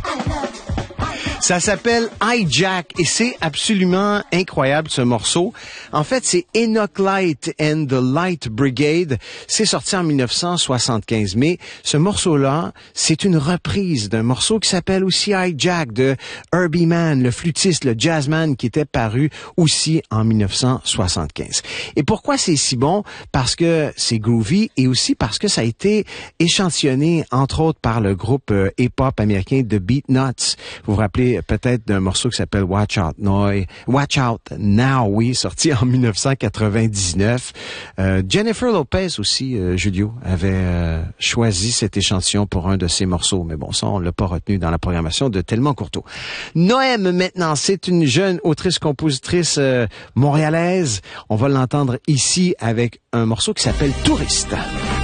Ça s'appelle Hijack et c'est absolument incroyable ce morceau. En fait, c'est Enoch Light and the Light Brigade. C'est sorti en 1975. Mais ce morceau-là, c'est une reprise d'un morceau qui s'appelle aussi Hijack de Herbie Mann, le flûtiste, le jazzman qui était paru aussi en 1975. Et pourquoi c'est si bon? Parce que c'est groovy et aussi parce que ça a été échantillonné, entre autres, par le groupe hip-hop américain The Beatnuts. Vous vous rappelez peut-être d'un morceau qui s'appelle Watch Out Now, oui, sorti en 1999. Jennifer Lopez aussi, Julio, avait choisi cet échantillon pour un de ses morceaux. Mais bon, ça, on l'a pas retenu dans la programmation de Tellement Courteau. Noème, maintenant, c'est une jeune autrice-compositrice montréalaise. On va l'entendre ici avec un morceau qui s'appelle Touriste.